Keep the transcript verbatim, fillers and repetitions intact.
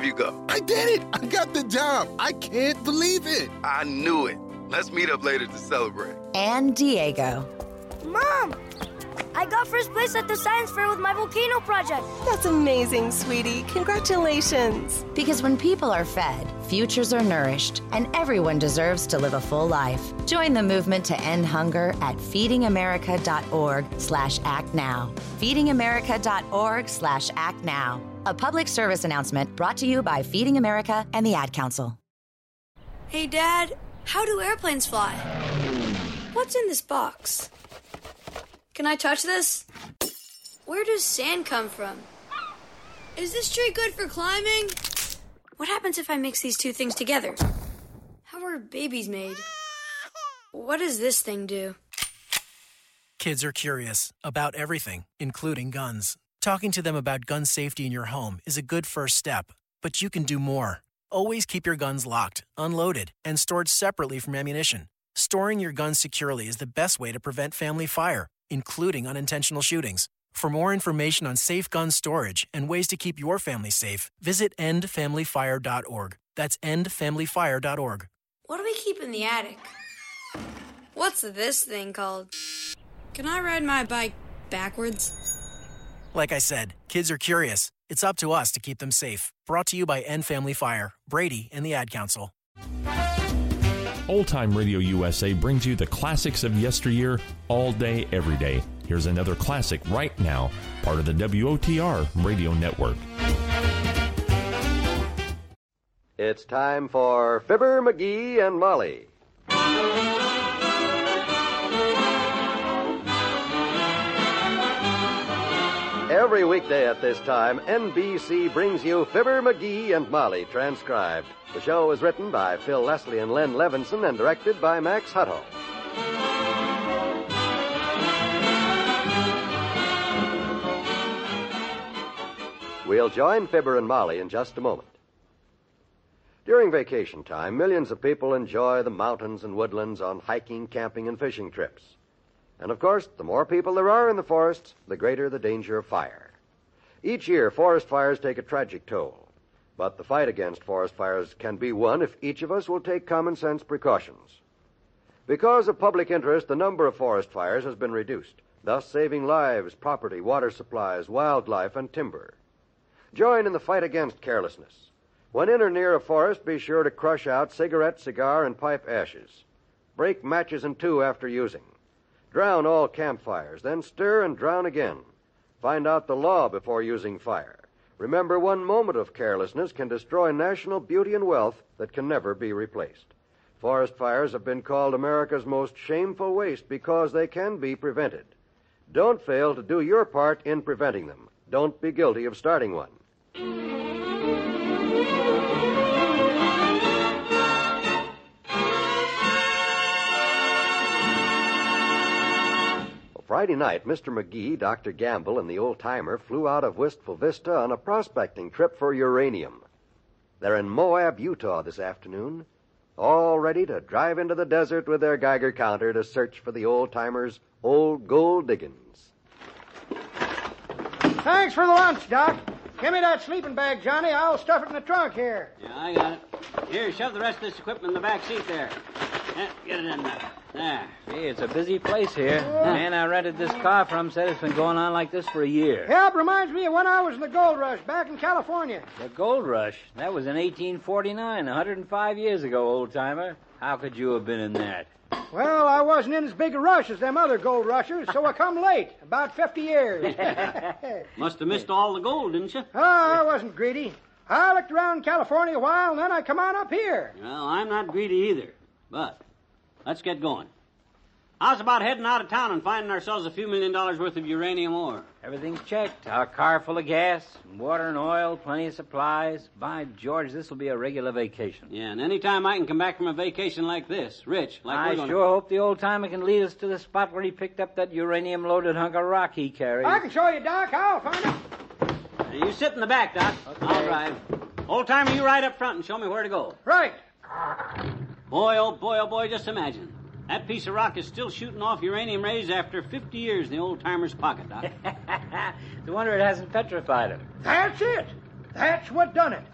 have you go? I did it! I got the job! I can't believe it! I knew it. Let's meet up later to celebrate. And Diego. Mom! I got first place at the science fair with my volcano project. That's amazing, sweetie. Congratulations. Because when people are fed, futures are nourished, and everyone deserves to live a full life. Join the movement to end hunger at feedingamerica.org slash act now. feedingamerica.org slash act now. A public service announcement brought to you by Feeding America and the Ad Council. Hey, Dad, how do airplanes fly? What's in this box? Can I touch this? Where does sand come from? Is this tree good for climbing? What happens if I mix these two things together? How are babies made? What does this thing do? Kids are curious about everything, including guns. Talking to them about gun safety in your home is a good first step, but you can do more. Always keep your guns locked, unloaded, and stored separately from ammunition. Storing your guns securely is the best way to prevent family fire, including unintentional shootings. For more information on safe gun storage and ways to keep your family safe, visit end family fire dot org. That's end family fire dot org. What do we keep in the attic? What's this thing called? Can I ride my bike backwards? Like I said, kids are curious. It's up to us to keep them safe. Brought to you by End Family Fire, Brady, and the Ad Council. Old Time Radio U S A brings you the classics of yesteryear all day, every day. Here's another classic right now, part of the W O T R Radio Network. It's time for Fibber, McGee, and Molly. Every weekday at this time, N B C brings you Fibber, McGee, and Molly transcribed. The show is written by Phil Leslie and Len Levinson and directed by Max Hutto. We'll join Fibber and Molly in just a moment. During vacation time, millions of people enjoy the mountains and woodlands on hiking, camping, and fishing trips. And, of course, the more people there are in the forests, the greater the danger of fire. Each year, forest fires take a tragic toll. But the fight against forest fires can be won if each of us will take common sense precautions. Because of public interest, the number of forest fires has been reduced, thus saving lives, property, water supplies, wildlife, and timber. Join in the fight against carelessness. When in or near a forest, be sure to crush out cigarette, cigar, and pipe ashes. Break matches in two after using. Drown all campfires, then stir and drown again. Find out the law before using fire. Remember, one moment of carelessness can destroy national beauty and wealth that can never be replaced. Forest fires have been called America's most shameful waste because they can be prevented. Don't fail to do your part in preventing them. Don't be guilty of starting one. Friday night, Mister McGee, Doctor Gamble, and the old-timer flew out of Wistful Vista on a prospecting trip for uranium. They're in Moab, Utah this afternoon, all ready to drive into the desert with their Geiger counter to search for the old-timer's old gold diggings. Thanks for the lunch, Doc. Give me that sleeping bag, Johnny. I'll stuff it in the trunk here. Yeah, I got it. Here, shove the rest of this equipment in the back seat there. Yeah, get it in there. There. Gee, it's a busy place here. Yeah. The man I rented this car from said it's been going on like this for a year. Yeah, it reminds me of when I was in the gold rush back in California. The gold rush? That was in eighteen forty-nine, one hundred five years ago, old-timer. How could you have been in that? Well, I wasn't in as big a rush as them other gold rushers, so I come late, about fifty years. Must have missed all the gold, didn't you? Oh, I wasn't greedy. I looked around California a while, and then I come on up here. Well, I'm not greedy either, but let's get going. How's about heading out of town and finding ourselves a few million dollars worth of uranium ore? Everything's checked. Our car full of gas, water and oil, plenty of supplies. By George, this will be a regular vacation. Yeah, and any time I can come back from a vacation like this, rich, like I we're gonna... sure hope the old-timer can lead us to the spot where he picked up that uranium-loaded hunk of rock he carries. I can show you, Doc. I'll find it. Now, you sit in the back, Doc. Okay. I'll drive. Old-timer, you ride up front and show me where to go. Right. Boy, oh boy, oh boy, just imagine. That piece of rock is still shooting off uranium rays after fifty years in the old-timer's pocket, Doc. No wonder it hasn't petrified him. That's it. That's what done it.